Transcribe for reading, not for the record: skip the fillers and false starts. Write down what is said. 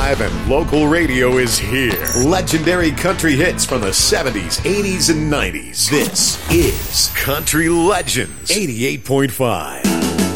live and local radio is here. Legendary country hits from the 70s, 80s, and 90s. This is Country Legends 88.5.